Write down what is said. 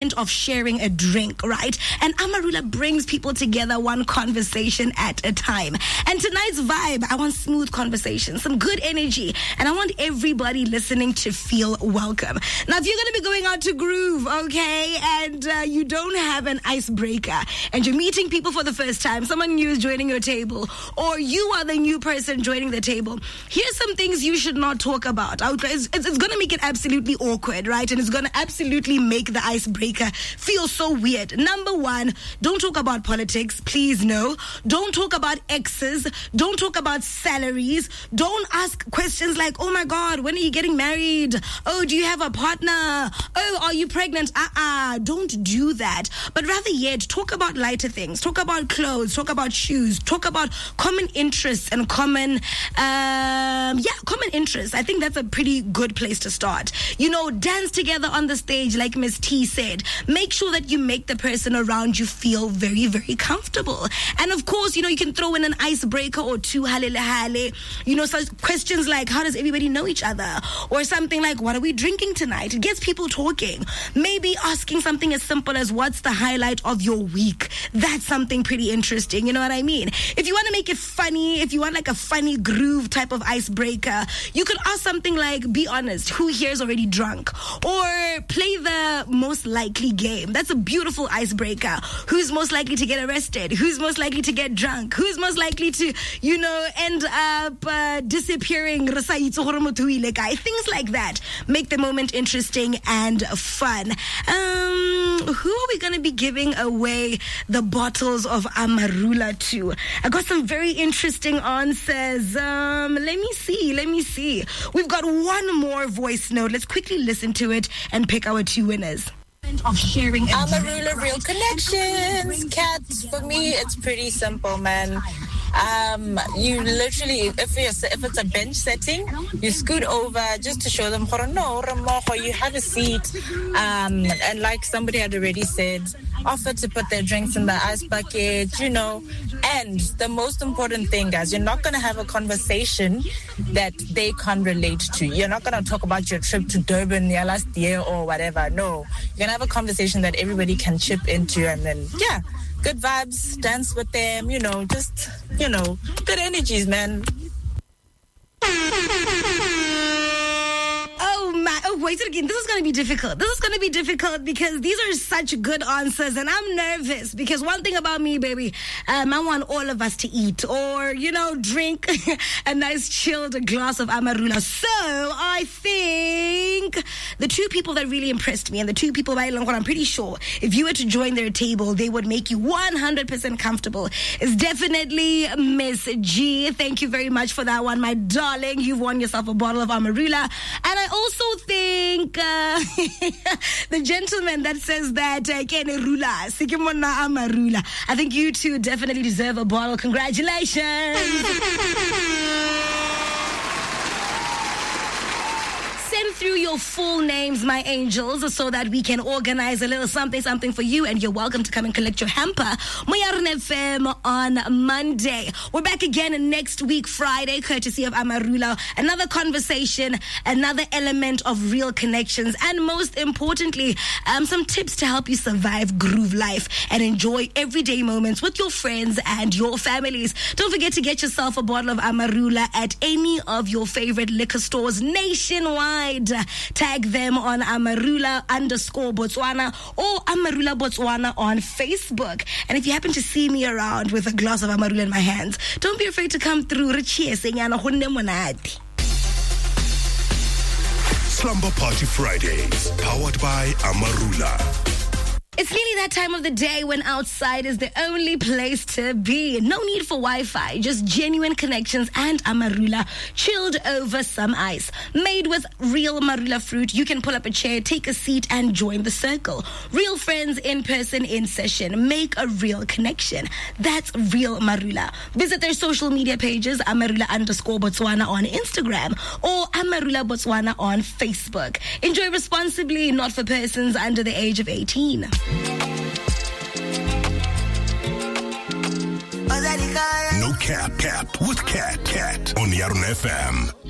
element of sharing a drink, right? And Amarula brings people together one conversation at a time. And tonight's vibe, I want smooth conversation, some good energy, and I want everybody listening to feel welcome. Now, if you're going to be going out to groove, okay, and you don't have an icebreaker, and you're meeting people for the first time, someone new is joining your table, or you are the new person joining the table, here's some things you should not talk about. It's going to make it absolutely awkward, right? And it's going to absolutely make the icebreaker feel so weird. Number one, don't talk about politics, please no. Don't talk about exes. Don't talk about salaries. Don't ask questions like, oh my God, when are you getting married? Oh, do you have a partner? Oh, are you pregnant? Don't do that. But rather yet, talk about lighter things. Talk about clothes. Talk about shoes. Talk about common interests and common interests. I think that's a pretty good place to start. You know, dance together on the stage, like Miss T said. Make sure that you make the person around you feel very, very comfortable. And of course, you know, you can throw in an icebreaker or two, you know, such questions like, how does everybody know each other? Or something like, what are we drinking tonight? It gets people talking. Maybe asking something as simple as, what's the highlight of your week? That's something pretty interesting. You know what I mean? If you want to make it funny, if you want like a funny groove type of icebreaker, you could ask something like, be honest, who here is already drunk? Or play the most likely game. That's a beautiful icebreaker. Who's most likely to get arrested? Who's most likely to get drunk? Who's most likely to, you know, end up disappearing? Things like that. Make the moment interesting and fun. Who are we going to be giving away the bottles of Amarula to? I got some very interesting answers. Let me see. We've got one more voice note. Let's quickly listen to it and pick our two winners. Of sharing Amarula Real Connections. Cat, for me, it's pretty simple, man. You literally, if it's a bench setting, you scoot over just to show them, you have a seat. And like somebody had already said, offer to put their drinks in the ice bucket, you know. And the most important thing, guys, you're not going to have a conversation that they can't relate to. You're not going to talk about your trip to Durban last year or whatever. No, you're going to have a conversation that everybody can chip into, and then, yeah, good vibes, dance with them, you know, just, you know, good energies, man. Wait again. This is going to be difficult. This is going to be difficult because these are such good answers, and I'm nervous because one thing about me, baby, I want all of us to eat or, you know, drink a nice chilled glass of Amarula. So I think the two people that really impressed me, and the two people I'm pretty sure if you were to join their table, they would make you 100% comfortable, is definitely Miss G. Thank you very much for that one, my darling. You've won yourself a bottle of Amarula. And I also think the gentleman that says that I think you two definitely deserve a bottle. Congratulations. Send through your full names, my angels, so that we can organize a little something for you, and you're welcome to come and collect your hamper. Moyarn FM on Monday. We're back again next week, Friday, courtesy of Amarula. Another conversation, another element of real connections, and most importantly, some tips to help you survive groove life and enjoy everyday moments with your friends and your families. Don't forget to get yourself a bottle of Amarula at any of your favorite liquor stores nationwide. Tag them on Amarula_Botswana or Amarula Botswana on Facebook. And if you happen to see me around with a glass of Amarula in my hands, don't be afraid to come through. Slumber Party Fridays, powered by Amarula. It's nearly that time of the day when outside is the only place to be. No need for Wi-Fi, just genuine connections and Amarula chilled over some ice. Made with real Marula fruit, you can pull up a chair, take a seat, and join the circle. Real friends in person, in session. Make a real connection. That's real Marula. Visit their social media pages, Amarula_Botswana on Instagram or Amarula Botswana on Facebook. Enjoy responsibly, not for persons under the age of 18. No cap with Cat on Yarn FM.